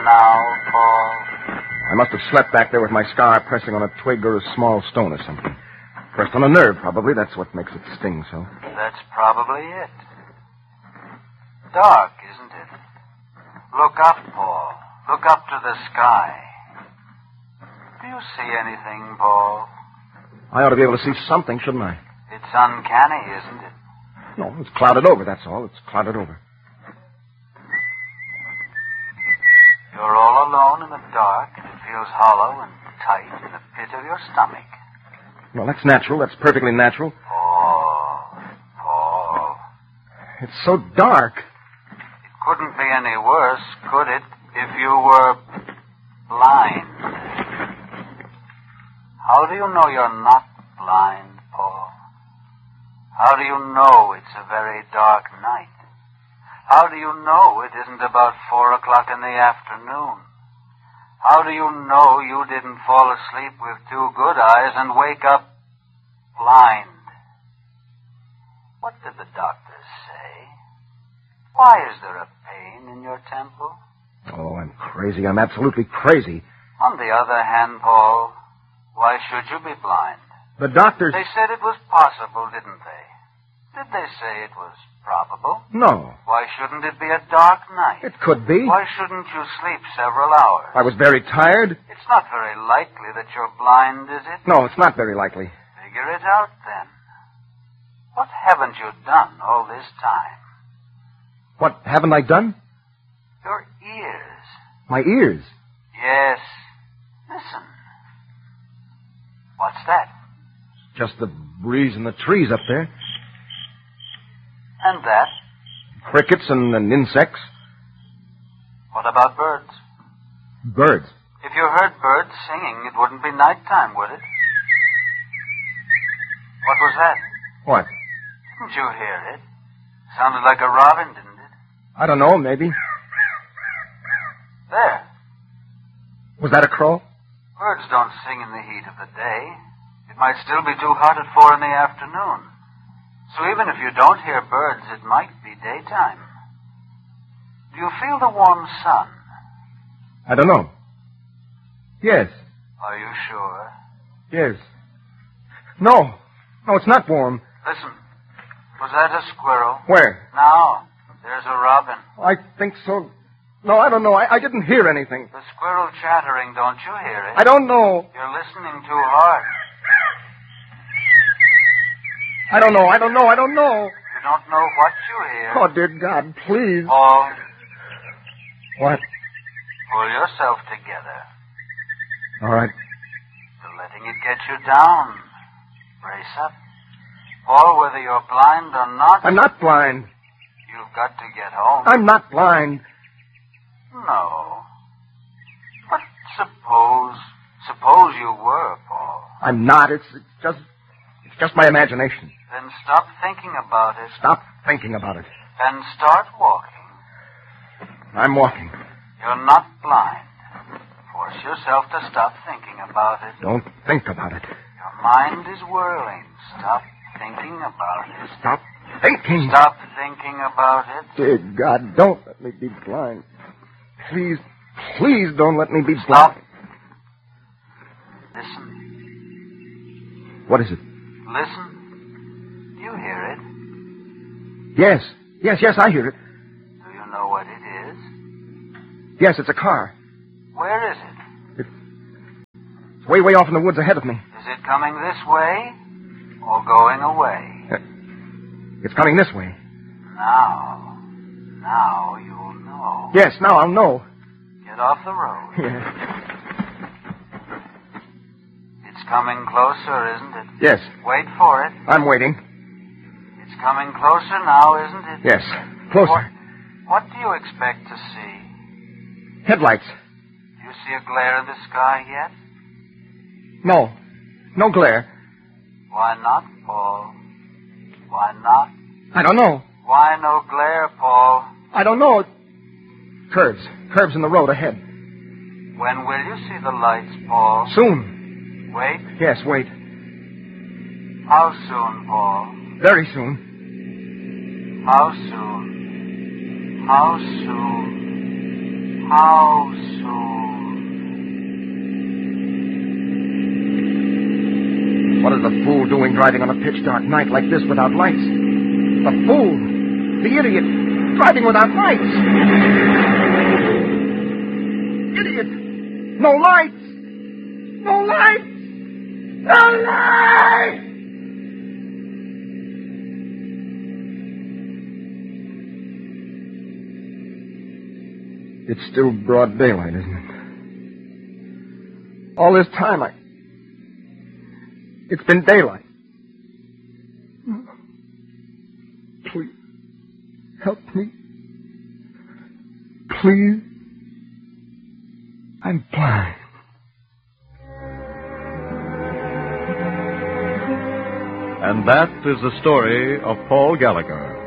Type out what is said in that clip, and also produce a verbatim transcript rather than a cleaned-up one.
now, Paul? I must have slept back there with my scar pressing on a twig or a small stone or something. Pressed on a nerve, probably. That's what makes it sting so. That's probably it. Dark, isn't it? Look up, Paul. Look up to the sky. Do you see anything, Paul? I ought to be able to see something, shouldn't I? It's uncanny, isn't it? No, it's clouded over, that's all. It's clouded over. You're all alone in the dark, and it feels hollow and tight in the pit of your stomach. Well, that's natural. That's perfectly natural. Paul, Paul. It's so dark. It couldn't be any worse, could it, if you were blind? How do you know you're not blind, Paul? How do you know it's a very dark night? How do you know it isn't about four o'clock in the afternoon? How do you know you didn't fall asleep with two good eyes and wake up blind? What did the doctors say? Why is there a pain in your temple? Oh, I'm crazy. I'm absolutely crazy. On the other hand, Paul, why should you be blind? The doctors... They said it was possible, didn't they? Did they say it was probable? No. Why shouldn't it be a dark night? It could be. Why shouldn't you sleep several hours? I was very tired. It's not very likely that you're blind, is it? No, it's not very likely. Figure it out, then. What haven't you done all this time? What haven't I done? Your ears. My ears? Yes. Listen. What's that? Just the breeze in the trees up there. And that? Crickets and, and insects. What about birds? Birds. If you heard birds singing, it wouldn't be nighttime, would it? What was that? What? Didn't you hear it? Sounded like a robin, didn't it? I don't know, maybe. There. Was that a crow? Birds don't sing in the heat of the day. It might still be too hot at four in the afternoon. So even if you don't hear birds, it might be daytime. Do you feel the warm sun? I don't know. Yes. Are you sure? Yes. No. No, it's not warm. Listen. Was that a squirrel? Where? Now. There's a robin. I think so. No, I don't know. I, I didn't hear anything. The squirrel chattering, don't you hear it? I don't know. You're listening too hard. I don't know. I don't know. I don't know. You don't know what you hear. Oh, dear God, please. Paul. What? Pull yourself together. All right. You're letting it get you down. Brace up. Paul, whether you're blind or not... I'm not blind. You've got to get home. I'm not blind. No. But suppose... Suppose you were, Paul. I'm not. It's, it's just... It's just my imagination. Then stop thinking about it. Stop thinking about it. And start walking. I'm walking. You're not blind. Force yourself to stop thinking about it. Don't think about it. Your mind is whirling. Stop thinking about it. Stop thinking. Stop thinking about it. Dear God, don't let me be blind. Please, please don't let me be Stop. blind. Listen. What is it? Listen. Do you hear it? Yes. Yes, yes, I hear it. Do you know what it is? Yes, it's a car. Where is it? It's way, way off in the woods ahead of me. Is it coming this way or going away? Uh, it's coming this way. Now. Now you'll know. Yes, now I'll know. Get off the road. Yes. It's coming closer, isn't it? Yes. Wait for it. I'm waiting. It's coming closer now, isn't it? Yes. Closer. What, what do you expect to see? Headlights. Do you see a glare in the sky yet? No. No glare. Why not, Paul? Why not? I don't know. Why no glare, Paul? I don't know. Curves. Curves in the road ahead. When will you see the lights, Paul? Soon. Wait? Yes, wait. How soon, Paul? Very soon. How soon? How soon? How soon? What is the fool doing driving on a pitch-dark night like this without lights? The fool! The idiot! Driving without lights! Idiot! No lights! No lights! No lights! It's still broad daylight, isn't it? All this time, I... It's been daylight. Please, help me. Please. I'm blind. And that is the story of Paul Gallagher.